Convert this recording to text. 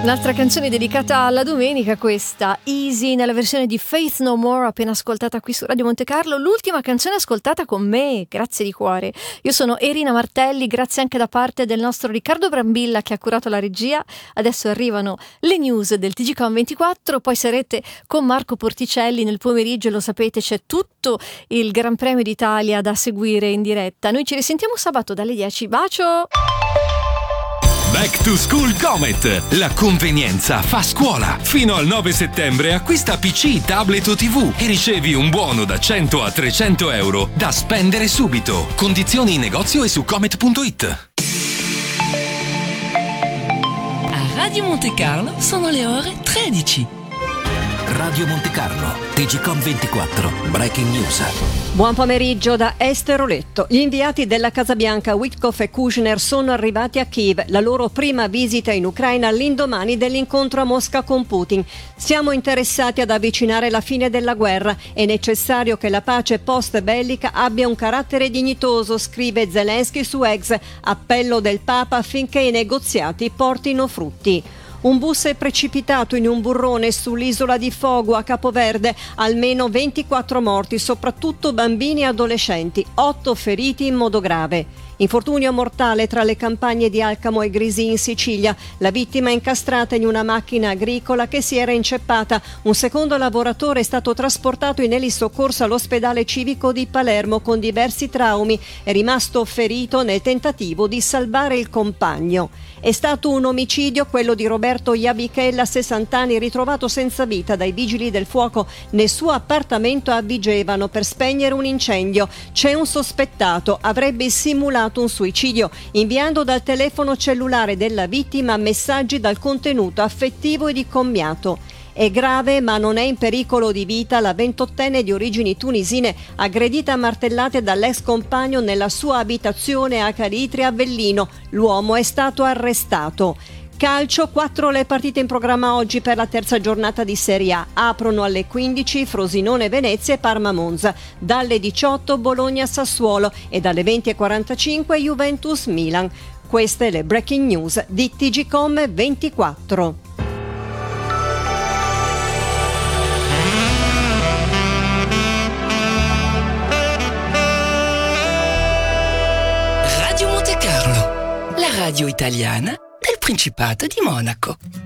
Un'altra canzone dedicata alla domenica, questa Easy nella versione di Faith No More, appena ascoltata qui su Radio Monte Carlo, l'ultima canzone ascoltata con me, grazie di cuore. Io sono Erina Martelli, grazie anche da parte del nostro Riccardo Brambilla che ha curato la regia. Adesso arrivano le news del TGCOM24, poi sarete con Marco Porticelli nel pomeriggio, lo sapete, c'è tutto il Gran Premio d'Italia da seguire in diretta. Noi ci risentiamo sabato dalle 10, bacio! Back to School Comet, la convenienza fa scuola. Fino al 9 settembre acquista PC, tablet o TV e ricevi un buono da 100 a 300 euro da spendere subito. Condizioni in negozio e su comet.it. A Radio Monte Carlo sono le ore 13. Radio Monte Carlo, TGCOM24, Breaking News. Buon pomeriggio da Esther Oletto. Gli inviati della Casa Bianca Witkoff e Kushner sono arrivati a Kiev, la loro prima visita in Ucraina all'indomani dell'incontro a Mosca con Putin. Siamo interessati ad avvicinare la fine della guerra. È necessario che la pace post-bellica abbia un carattere dignitoso, scrive Zelensky su X, appello del Papa affinché i negoziati portino frutti. Un bus è precipitato in un burrone sull'isola di Fogo a Capoverde, almeno 24 morti, soprattutto bambini e adolescenti, 8 feriti in modo grave. Infortunio mortale tra le campagne di Alcamo e Grisi in Sicilia. La vittima è incastrata in una macchina agricola che si era inceppata. Un secondo lavoratore è stato trasportato in elisoccorso all'ospedale civico di Palermo con diversi traumi. È rimasto ferito nel tentativo di salvare il compagno. È stato un omicidio, quello di Roberto Iabichella, 60 anni, ritrovato senza vita dai vigili del fuoco nel suo appartamento a Vigevano per spegnere un incendio. C'è un sospettato, avrebbe simulato un suicidio, inviando dal telefono cellulare della vittima messaggi dal contenuto affettivo e di commiato. È grave, ma non è in pericolo di vita, la 28enne di origini tunisine aggredita a martellate dall'ex compagno nella sua abitazione a Calitri Avellino. L'uomo è stato arrestato. Calcio, 4 le partite in programma oggi per la terza giornata di Serie A. Aprono alle 15 Frosinone Venezia e Parma Monza, dalle 18 Bologna Sassuolo e dalle 20:45 Juventus Milan. Queste le breaking news di TGCOM 24. Radio Monte Carlo, la radio italiana del Principato di Monaco.